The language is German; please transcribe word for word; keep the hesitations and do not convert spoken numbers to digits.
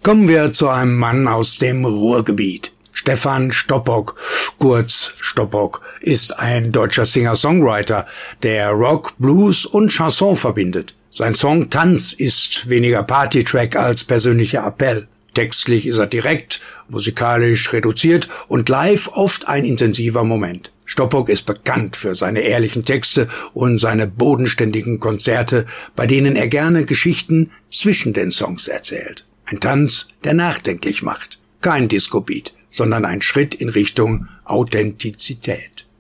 Kommen wir zu einem Mann aus dem Ruhrgebiet. Stefan Stoppock, kurz Stoppock, ist ein deutscher Singer-Songwriter, der Rock, Blues und Chanson verbindet. Sein Song Tanz ist weniger Partytrack als persönlicher Appell. Textlich ist er direkt, musikalisch reduziert und live oft ein intensiver Moment. Stoppock ist bekannt für seine ehrlichen Texte und seine bodenständigen Konzerte, bei denen er gerne Geschichten zwischen den Songs erzählt. Ein Tanz, der nachdenklich macht. Kein Disco-Beat, sondern ein Schritt in Richtung Authentizität.